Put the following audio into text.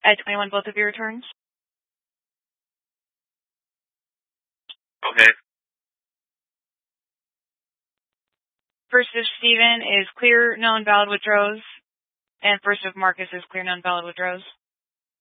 At 21, both of your returns. Okay. First of Stephen is clear, known, valid withdrows. And first of Marcus is clear, known, valid withdrows.